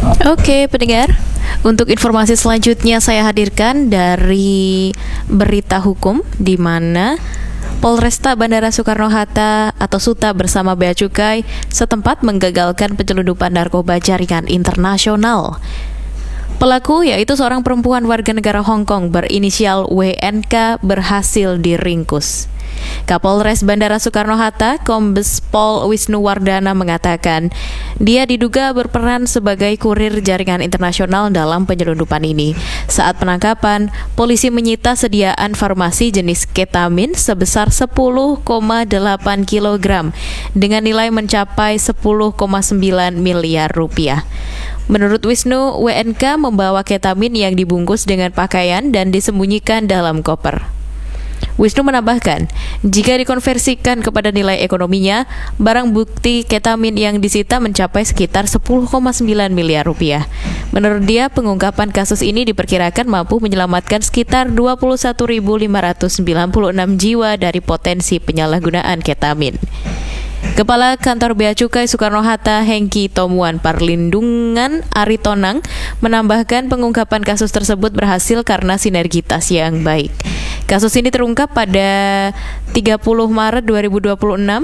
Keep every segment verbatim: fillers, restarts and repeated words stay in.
Oke, pendengar. Untuk informasi selanjutnya saya hadirkan dari berita hukum di mana Polresta Bandara Soekarno-Hatta atau SUTA bersama Bea Cukai setempat menggagalkan penyelundupan narkoba jaringan internasional. Pelaku yaitu seorang perempuan warga negara Hong Kong berinisial W N K berhasil diringkus. Kapolres Bandara Soekarno-Hatta, Kombes Pol Wisnu Wardana mengatakan, dia diduga berperan sebagai kurir jaringan internasional dalam penyelundupan ini. Saat penangkapan, polisi menyita sediaan farmasi jenis ketamin sebesar sepuluh koma delapan kilogram dengan nilai mencapai sepuluh koma sembilan miliar rupiah. Menurut Wisnu, W N K membawa ketamin yang dibungkus dengan pakaian dan disembunyikan dalam koper. Wisnu menambahkan, jika dikonversikan kepada nilai ekonominya, barang bukti ketamin yang disita mencapai sekitar sepuluh koma sembilan miliar rupiah. Menurut dia, pengungkapan kasus ini diperkirakan mampu menyelamatkan sekitar dua puluh satu ribu lima ratus sembilan puluh enam jiwa dari potensi penyalahgunaan ketamin. Kepala Kantor Bea Cukai Soekarno-Hatta Hengki Tomuan Parlindungan Aritonang menambahkan pengungkapan kasus tersebut berhasil karena sinergitas yang baik. Kasus ini terungkap pada tiga puluh Maret dua ribu dua puluh enam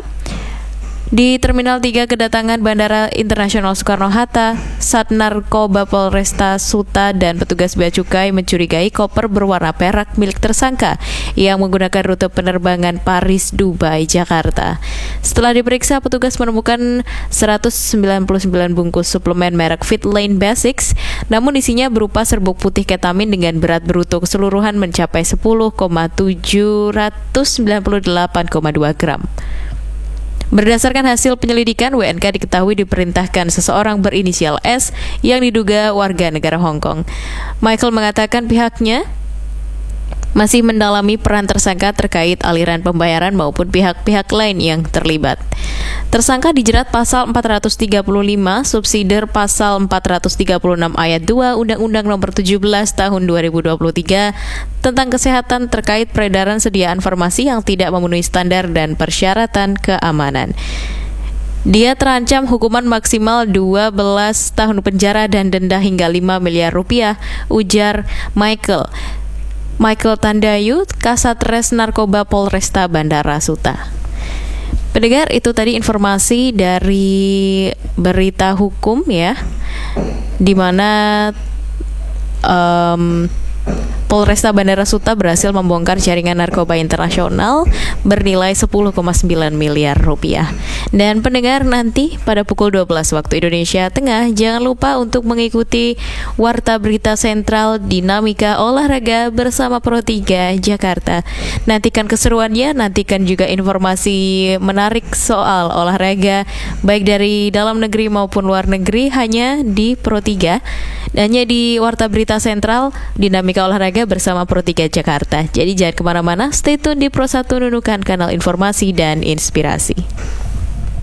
di Terminal tiga kedatangan Bandara Internasional Soekarno-Hatta. Sat Narkoba Polresta SUTA dan petugas Bea Cukai mencurigai koper berwarna perak milik tersangka yang menggunakan rute penerbangan Paris-Dubai, Jakarta. Setelah diperiksa, petugas menemukan seratus sembilan puluh sembilan bungkus suplemen merek Fitlane Basics, namun isinya berupa serbuk putih ketamin dengan berat bruto keseluruhan mencapai sepuluh koma tujuh sembilan delapan koma dua gram. Berdasarkan hasil penyelidikan, W N K diketahui diperintahkan seseorang berinisial S yang diduga warga negara Hong Kong. Michael mengatakan pihaknya masih mendalami peran tersangka terkait aliran pembayaran maupun pihak-pihak lain yang terlibat. Tersangka dijerat pasal empat ratus tiga puluh lima, subsidiar pasal empat ratus tiga puluh enam ayat dua Undang-Undang Nomor tujuh belas Tahun dua ribu dua puluh tiga tentang kesehatan terkait peredaran sediaan farmasi yang tidak memenuhi standar dan persyaratan keamanan. Dia terancam hukuman maksimal dua belas tahun penjara dan denda hingga lima miliar rupiah, ujar Michael. Michael Tandayu, Kasatres Narkoba Polresta Bandara SUTA. Pendengar, itu tadi informasi dari berita hukum ya, di mana um, Polresta Bandara SUTA berhasil membongkar jaringan narkoba internasional bernilai sepuluh koma sembilan miliar rupiah. Dan pendengar, nanti pada pukul dua belas waktu Indonesia Tengah, jangan lupa untuk mengikuti Warta Berita Sentral Dinamika Olahraga bersama Pro tiga Jakarta. Nantikan keseruannya, nantikan juga informasi menarik soal olahraga baik dari dalam negeri maupun luar negeri hanya di Pro tiga. Hanya di Warta Berita Sentral Dinamika Olahraga bersama Pro tiga Jakarta. Jadi jangan kemana-mana, stay tune di Pro satu Nunukan, kanal informasi dan inspirasi.